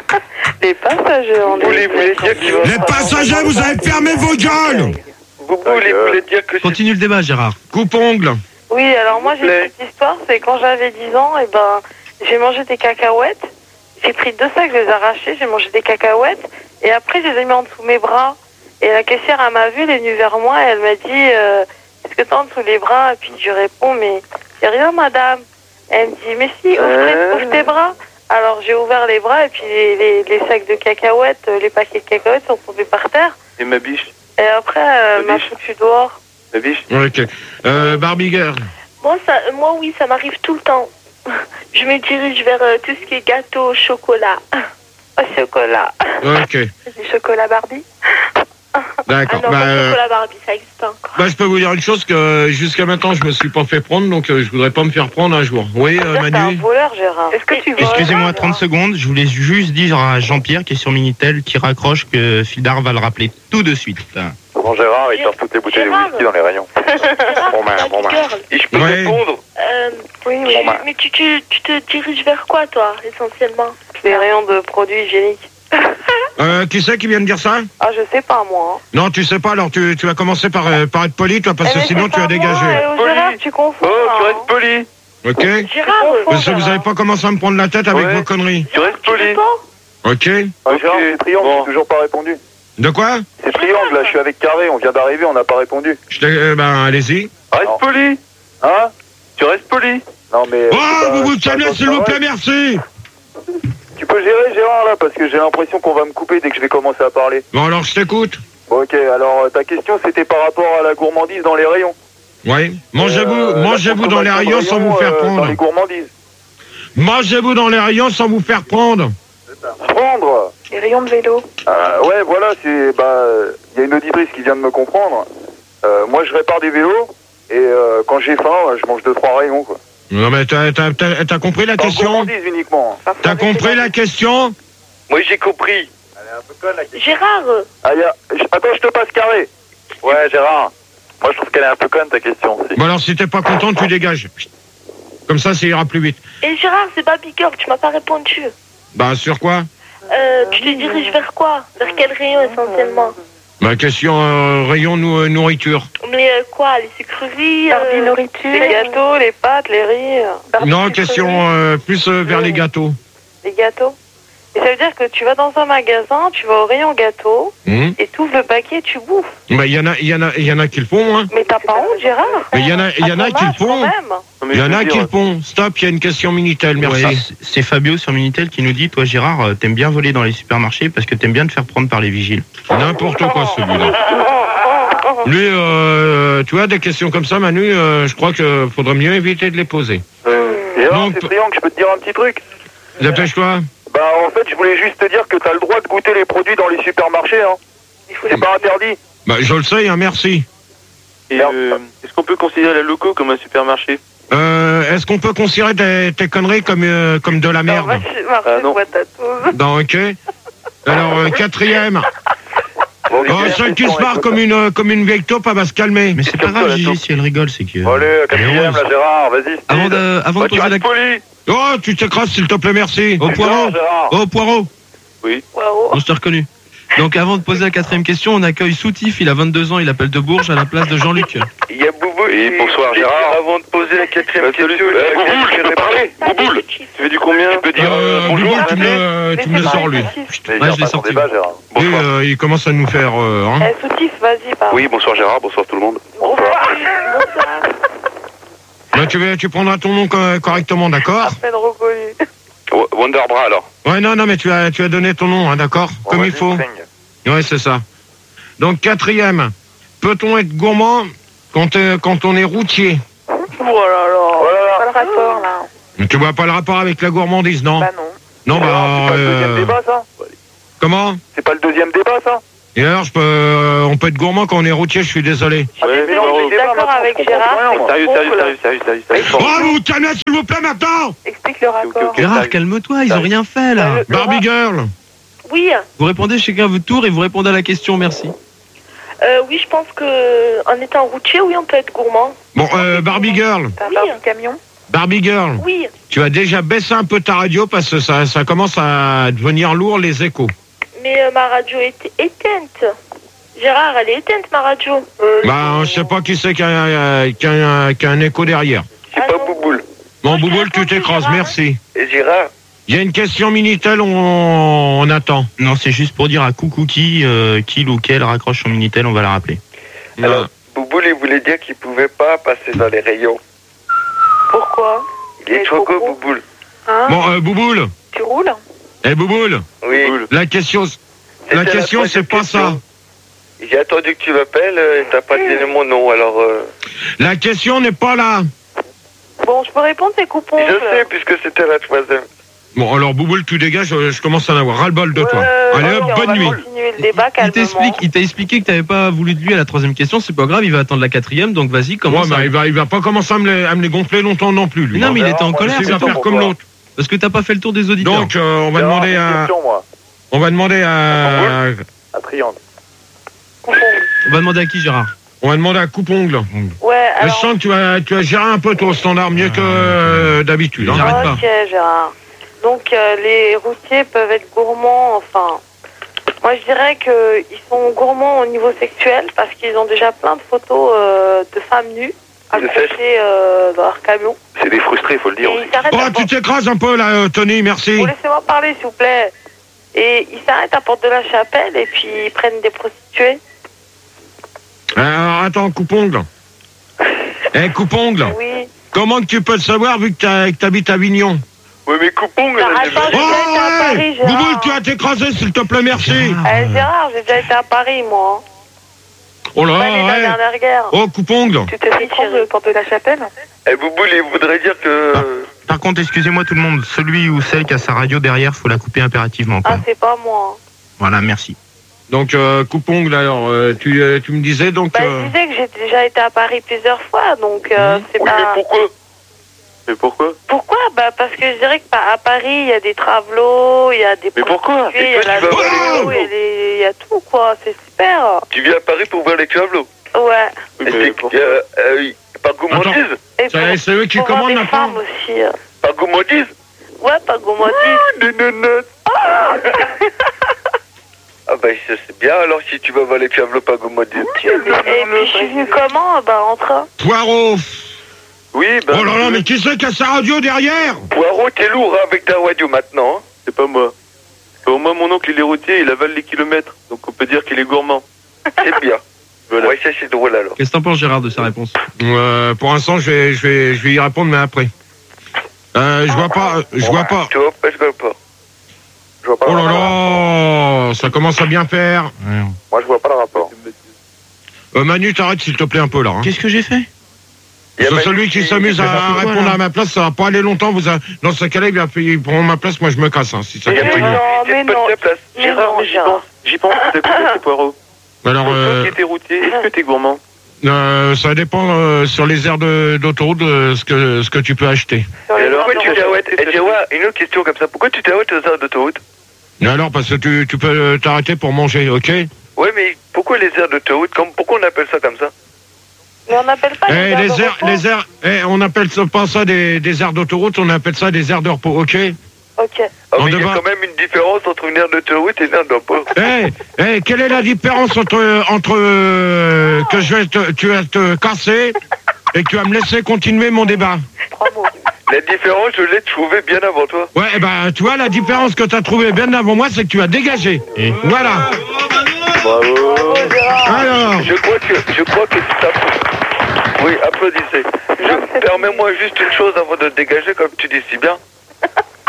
Les passagers en Bouboule, il voulait dire qu'il va... Les passagers, vous avez fermé vos gueules. Bouboule, il voulait dire que... Continue le débat, Gérard. Coupe-ongle. Oui, alors moi j'ai une petite histoire, c'est quand j'avais dix ans, et ben j'ai mangé des cacahuètes, j'ai pris deux sacs, je les ai arrachés, j'ai mangé des cacahuètes, et après je les ai mis en dessous de mes bras, et la caissière elle m'a vu, elle est venue vers moi, et elle m'a dit euh, est-ce que t'as en dessous les bras? Et puis je réponds mais y a rien madame. Et elle me dit mais si, ouvre, ouvre tes bras. Alors j'ai ouvert les bras, et puis les, les, les sacs de cacahuètes, les paquets de cacahuètes sont tombés par terre, Et ma biche. et après elle m'a foutu dehors. Ma biche. Ok. Euh, Barbie Girl. Moi, ça, moi, oui, ça m'arrive tout le temps. Je me dirige vers euh, tout ce qui est gâteau au chocolat. Au chocolat. Ok. Du chocolat Barbie. D'accord. Ah non, bah, pas euh, chocolat Barbie, ça existe encore. bah, je peux vous dire une chose, que euh, jusqu'à maintenant, je me suis pas fait prendre, donc euh, je voudrais pas me faire prendre un jour. Oui, euh, T'es un Manu. voleur, Gérard. Est-ce que tu voles? Excusez-moi, trente secondes. Je voulais juste dire à Jean-Pierre qui est sur Minitel qui raccroche que Fildar va le rappeler tout de suite. Bon, Gérard, il torche toutes les bouteilles de whisky dans les rayons. Bon, ben, bon, ben. Et je peux Ouais. répondre? Euh, Oui, oui. tu- mais tu, tu, tu te diriges vers quoi, toi, essentiellement? Les rayons de produits hygiéniques. Euh, qui c'est qui vient de dire ça? Ah, je sais pas, moi. hein. Non, tu sais pas, alors tu, tu vas commencer par, euh, par être poli, toi, parce Eh, que mais sinon c'est tu vas pas dégager. moi, eh, oh, Gérard, tu confonds. Oh, tu là, restes poli. Ok? Gérard, Parce que vous avez pas commencé à me prendre la tête avec Ouais. vos conneries. Tu restes poli. Ok? Ah, Gérard, c'est Triangle, j'ai toujours pas répondu. De quoi? C'est Triangle, là, je suis avec Carré, on vient d'arriver, on n'a pas répondu. Je t'ai- euh, ben, allez-y. Reste poli. Hein? Tu restes poli. Non, mais... Oh, vous vous calmez, s'il vous plaît, merci! Tu peux gérer, Gérard, là, parce que j'ai l'impression qu'on va me couper dès que je vais commencer à parler. Bon, alors je t'écoute. Ok, alors, euh, ta question, c'était par rapport à la gourmandise dans les rayons. Oui. Mangez-vous, Euh, mangez-vous la dans les consommation rayons de sans vous faire euh, Dans prendre. les gourmandises. Mangez-vous dans les rayons sans vous faire prendre. Prendre. Les rayons de vélo. Euh, ouais, voilà, c'est... Bah, il y a une auditrice qui vient de me comprendre. Euh, moi, je répare des vélos, et euh, quand j'ai faim, je mange deux, trois rayons, quoi. Non, mais t'as, t'as, t'as, t'as compris la Dans question? gourmandise uniquement. T'as compris la question? Oui, j'ai compris. Gérard, Ah, y a... je- Attends, je te passe Carré. Ouais, Gérard. Moi, je trouve qu'elle est un peu conne, ta question. aussi. Bon, alors si t'es pas content, tu dégages. Comme ça, ça ira plus vite. et Gérard, c'est Baby Girl, tu m'as pas répondu. Bah, sur quoi? Euh, tu te diriges vers quoi? Vers quel rayon, essentiellement? Bah, question euh, rayon nou- euh, nourriture. Mais euh, quoi? Les sucreries? Barbie euh, nourriture. Les gâteaux, les pâtes, les riz. Barbie Non, sucreries. question euh, plus euh, vers les gâteaux. Les gâteaux. Et ça veut dire que tu vas dans un magasin, tu vas au rayon gâteau, Hum. et tu ouvres le paquet et tu bouffes. Bah, il y en a, il y en a, il y en a qui le font, hein. Mais t'as pas honte, Gérard? Mais il y en a, il y en À a ton qui le âge, quand font. même. Il y en a qui le font. Stop, il y a une question Minitel, merci. Ouais, c'est- c'est Fabio sur Minitel qui nous dit, toi Gérard, euh, t'aimes bien voler dans les supermarchés parce que t'aimes bien te faire prendre par les vigiles. N'importe quoi, celui-là. Lui, euh, tu vois, des questions comme ça, Manu, euh, je crois qu'il faudrait mieux éviter de les poser. Et alors, Donc- c'est Triangle, je peux te dire un petit truc? Dépêche-toi. Bah, en fait, je voulais juste te dire que t'as le droit de goûter les produits dans les supermarchés, hein. C'est pas interdit. Bah, je le sais, hein, merci. Et euh, est-ce qu'on peut considérer la loco comme un supermarché? Euh, est-ce qu'on peut considérer tes, tes conneries comme, euh, comme de la merde? Ah, non. Non, ok. Alors, euh, quatrième. Bon, Oh, celle qui se marre comme une, euh, comme une vieille taupe, elle va se calmer. Mais c'est pas grave, Gigi, si elle rigole, c'est que... Allez, quatrième, là, Gérard, vas-y. Avant de, avant Bah, de tu poser la restes poli. Oh, tu t'écrases, s'il te plaît, merci. Au poireau. Gérard. Oh, poireau. Oui. On je t'ai reconnu. Donc avant de poser la quatrième question, on accueille Soutif, il a vingt-deux ans, il appelle de Bourges à la place de Jean-Luc. Il y a Boubou. Et bonsoir, Gérard. Avant de poser la quatrième question... Euh, Bouboule, je peux parler. Bouboule. Tu veux du combien? Tu peux dire Euh, bonjour. Bouboule, tu me, euh, tu me le sors, lui. Mais Ouais, viens je l'ai pas ton sorti. débat, Gérard. Lui, Bonsoir. euh, il commence à nous faire... Euh, hein. Eh, Soutif, vas-y, pardon. Oui, bonsoir, Gérard. Bonsoir, tout le monde. Bah, tu, veux- tu prendras ton nom co- correctement, d'accord? À peine reconnu. Wonderbra alors. Ouais, non, non, mais tu as, tu as donné ton nom, hein, d'accord? Bon, Comme vas-y, il faut. Fring. Ouais, c'est ça. Donc, quatrième, peut-on être gourmand quand, euh, quand on est routier? Oh là là, pas le rapport là. Tu vois pas le rapport avec la gourmandise, non? Bah non. Non, bah... C'est pas le deuxième euh, débat, ça. Comment? C'est pas le deuxième débat, ça. Et alors, je peux, euh, on peut être gourmand quand on est routier, je suis désolé. Ouais, mais Je suis d'accord avec Gérard. Sérieux, sérieux, sérieux, sérieux, sérieux, sérieux. Oh, vous calmez, s'il vous plaît, maintenant! Explique le rapport. Gérard, calme-toi, ils ont rien fait là. Barbie Girl. Oui, Vous répondez chacun à votre tour et vous répondez à la question, merci. euh, oui, je pense que en étant routier, oui, on peut être gourmand. Bon, euh, Barbie Girl. T'as un Barbie camion. Barbie Girl. Oui. Tu as déjà baissé un peu ta radio parce que ça, ça commence à devenir lourd, les échos. Mais euh, ma radio est éteinte. Gérard, elle est éteinte, ma radio. Bah, je sais pas qui c'est qui a, euh, qui a un- qui a un écho derrière. C'est pas Bouboule. Bon, Bouboule, tu t'écrases, merci. Et Gérard? Il y a une question Minitel, on, on attend. Non, c'est juste pour dire à coucou qui, euh, qui ou quel raccroche son Minitel, on va la rappeler. Alors, Bouboule, il voulait dire qu'il pouvait pas passer dans les rayons. Pourquoi? Il est trop gros, Bouboule. Hein? Bon, euh, Bouboule. Tu roules? Eh, Bouboule. Oui. La question, la C'était question, la c'est pas ça. J'ai attendu que tu m'appelles euh, et t'as pas donné mon nom, alors... Euh... La question n'est pas là. Bon, je peux répondre, c'est coupons. Je sais, puisque c'était la troisième. Bon, alors, Bouboule, tu dégages, je, je commence à en avoir ras-le-bol de toi. Allez, hop, bonne nuit. Continuer le débat Il calmement. t'explique, il t'a expliqué que t'avais pas voulu de lui à la troisième question, c'est pas grave, il va attendre la quatrième, donc vas-y, Ouais, commence. bah, à- il va, il va pas commencer à me les, à me les gonfler longtemps non plus, lui. Mais non, mais il était en colère, Il c'est va tout. faire comme l'autre. Parce que t'as pas fait le tour des auditeurs. Donc, euh, on va Gérard, demander j'ai une à, question, moi. on va demander à, À Triangle. On va demander à qui, Gérard? on va demander à Coupongle. Ouais, Je alors... sens que tu vas, tu vas gérer un peu ton standard mieux que euh, d'habitude. Hein. J'arrête pas. Ok, Gérard. Donc, euh, les routiers peuvent être gourmands, enfin... Moi, je dirais qu'ils sont gourmands au niveau sexuel parce qu'ils ont déjà plein de photos euh, de femmes nues accrochées euh, dans leur camion. C'est des frustrés, faut le dire. Et ils s'arrêtent Oh, à tu t'écrases un peu là, euh, Tony, merci. Vous laissez-moi parler, s'il vous plaît. Et ils s'arrêtent à Porte de la Chapelle et puis ils prennent des prostituées. Alors, attends, Coupongle. Eh, Coupongle. Oui. Comment que tu peux le savoir vu que tu habites à Avignon? Oui, mais Coupon, Bah, attends, j'ai Oh, déjà été à Paris, ouais. Gérard. Bouboule, tu as t'écraser, s'il te plaît, merci. Eh, Gérard, j'ai déjà été à Paris, moi. Oh là, Pas les ouais. dernière guerre. Oh, Coupongle. Tu te fais de Porte de la Chapelle? Eh, Bouboule, il voudrait dire que... Par contre, excusez-moi tout le monde, celui ou celle qui a sa radio derrière, faut la couper impérativement. Quoi. Ah, c'est pas moi. Voilà, merci. Donc, euh, Coupongle, alors, euh, tu, euh, tu me disais donc... Bah, euh, je disais que j'ai déjà été à Paris plusieurs fois, donc euh, c'est Oui, pas... mais pourquoi? Mais pourquoi? Pourquoi? Bah, parce que je dirais que bah, à Paris, il y a des travelots, il y a des Mais pourquoi? prostituées, il y a Et toi, la tu vas voir les vélo, tableaux. il y a des- il y a tout, quoi. C'est super. Tu viens à Paris pour voir les tableaux. Ouais. Mais euh, euh, par gourmandise? Et c'est pour- c'est eux qui pour voir commandent des maintenant. femmes aussi. euh. Par gourmandise? Ouais, pas gourmandise. Des nénettes. Ah bah ça, c'est bien alors si tu vas voir les tableaux par gourmandise. Et puis je suis venu comment? Bah en train. Poirot. Oui, bah... Oh là là, mais qui c'est qui a sa radio derrière? Poirot, t'es lourd hein, avec ta radio maintenant. Hein. C'est pas moi. Pour moi, mon oncle, il est routier, il avale les kilomètres. Donc on peut dire qu'il est gourmand. C'est bien. Voilà. Ouais, ça c'est drôle alors. Qu'est-ce que t'en penses, Gérard, de sa réponse? Euh, pour l'instant, je vais, je vais, je vais y répondre, mais après. Euh, je vois pas, je vois pas. Tu vois pas, je vois pas. Je vois pas Oh le là rapport. là, ça commence à bien faire. Moi, je vois pas le rapport. Euh, Manu, t'arrêtes s'il te plaît un peu là. Hein. Qu'est-ce que j'ai fait? Il y a Parce que Manu celui qui qui- s'amuse qui à fait n'importe quoi, répondre là. à ma place, ça va pas aller longtemps. Vous a... Dans ce cas-là, il va il prend ma place, moi je me casse. Hein, si ça Mais continue. non, mais non. Mais Gérard, non, mais j'y Gérard. pense. J'y pense, c'est écouté, Poirot. Alors, Toi euh, qui étais routier, est-ce que t'es gourmand? euh, ça dépend euh, sur les aires de- d'autoroute euh, ce que ce que tu peux acheter. Sur les Et alors, bords pourquoi tu de- t'arrêtes Eh, Jawa, une autre question comme ça. Pourquoi tu t'arrêtes aux aires d'autoroute? Et alors, parce que tu, tu peux t'arrêter pour manger, ok? Ouais, mais pourquoi les aires d'autoroute comme, Pourquoi on appelle ça comme ça? Mais on n'appelle pas Eh, les aires de les aires, repos. les aires, eh, on appelle ça pas ça des, des aires d'autoroute, on appelle ça des aires de repos, ok? Ok. Ah, On mais il y a devra- quand même une différence entre une aire d'autoroute et une aire de repos. Eh, eh, quelle est la différence entre entre euh, que je vais te, tu vas te casser et que tu vas me laisser continuer mon débat? Trois mots. La différence, je l'ai trouvée bien avant toi. Ouais, eh ben, tu vois, la différence que tu as trouvée bien avant moi, c'est que tu as dégagé. Voilà. Bravo. Alors, Je crois que, je crois que tu t'as... Oui, applaudissez. Je... Permets-moi juste une chose avant de te dégager, comme tu dis si bien.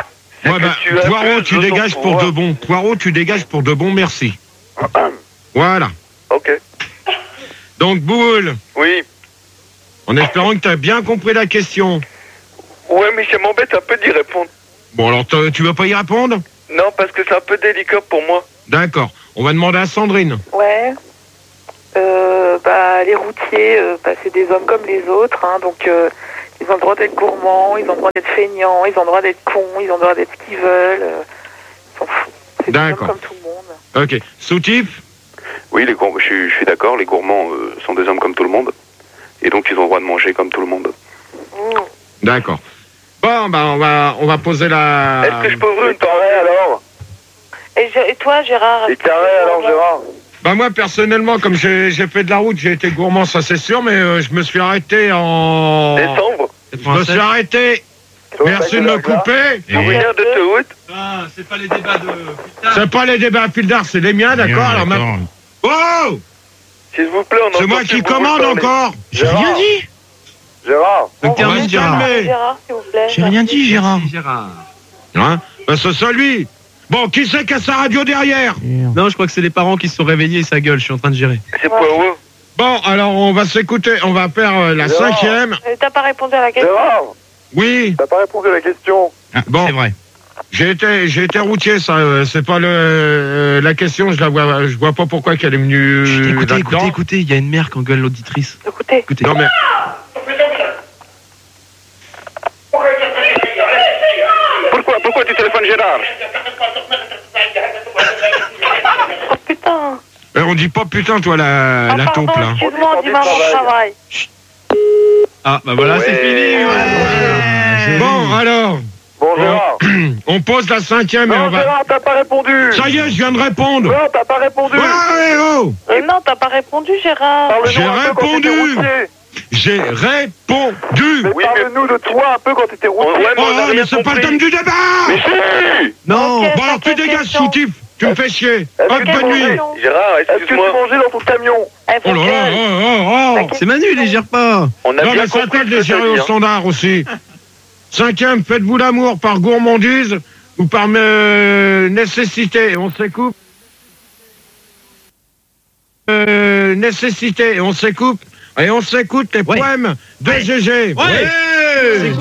Ouais, bah, tu as Poirot, plus tu de dégages ton pour pouvoir. de bons. Poirot, tu dégages pour de bons, merci. Voilà. Ok. Donc, Boule, Oui. en espérant que tu as bien compris la question. Ouais, mais ça m'embête un peu d'y répondre. Bon, alors, t'as- tu vas pas y répondre? Non, parce que c'est un peu délicat pour moi. D'accord. On va demander à Sandrine. Ouais. Euh, bah, les routiers, euh, bah, c'est des hommes comme les autres, hein, donc euh, ils ont le droit d'être gourmands, ils ont le droit d'être feignants, ils ont le droit d'être cons, ils ont le droit d'être ce qu'ils veulent. euh, ils s'en foutent. C'est des hommes D'accord. comme tout le monde. Ok. Soutif? Oui, les gourmands, je, suis- je suis d'accord, les gourmands euh, sont des hommes comme tout le monde. Et donc ils ont le droit de manger comme tout le monde. D'accord. Bon, bah, on va, on va poser la... Est-ce que je peux ouvrir une carré alors? Et, je- et toi, Gérard? Et carré alors, Gérard? Bah moi personnellement, comme j'ai j'ai fait de la route, j'ai été gourmand, ça c'est sûr, mais euh, je me suis arrêté en... Décembre? Je me suis arrêté. Merci de me couper. Souvenir de ce route? Ah, c'est pas les débats de. C'est pas les débats à fil d'art, c'est les miens, d'accord? Alors maintenant... Oh! S'il vous plaît, on C'est entend moi plus qui beaucoup commande parler. encore. J'ai Gérard. rien dit. Gérard. Donc termine, Gérard. Gérard, s'il vous plaît. J'ai rien dit, Gérard. Hein? Bah, c'est ça lui. Bon, qui c'est qui a sa radio derrière? Non, je crois que c'est les parents qui se sont réveillés et ça gueule, je suis en train de gérer. C'est Poirot. Bon, alors on va s'écouter, on va faire euh, la Gérard. cinquième. Euh, T'as pas répondu à la question? Gérard, Oui. t'as pas répondu à la question. Bon. C'est vrai. J'ai été, j'ai été routier, ça. euh, c'est pas le, euh, la question. Je la vois, je vois pas pourquoi qu'elle est venue. Chut, écoutez, là-dedans. écoutez, écoutez, il y a une mère qui engueule l'auditrice. Écoutez. Écoutez. Non mais. Pourquoi, pourquoi tu téléphones Gérard? Oh putain. Eh, on dit pas putain, toi, la, Ah, la pardon, taupe là. excuse-moi, on dit maman au travail. Ah, bah voilà, c'est fini. Bon, alors. Bon, Gérard. On pose la cinquième et on Non, va. Gérard, t'as pas répondu. Ça y est, je viens de répondre. Non, t'as pas répondu. Ouais, ouais, oh. Euh, non, t'as pas répondu, Gérard. Parle-nous J'ai un peu quand t'étais répondu. routier. J'ai répondu. Mais parle-nous de toi un peu quand t'étais routier. Ouais, Oh, moi, on a mais rien c'est pas le compris. thème du débat. Mais si! Non. Ok, Bon, alors tu cinquième dégages, question. soutif. Tu me fais chier. Est-ce Hop, que tu bonne nuit. mangeais Gérard, Est-ce que tu excuse-moi. mangeais dans ton camion? Eh, faut Oh là là, que- oh, oh, oh. C'est Manu, les gère pas. On a Non, bien mais c'est à compris toi de ce les que t'as gérer dit, au hein. standard aussi. Cinquième, faites-vous l'amour par gourmandise ou par euh, nécessité. On s'écoupe. Euh, nécessité, on s'écoute. Et on s'écoute les poèmes de G G. Ouais. Ouais.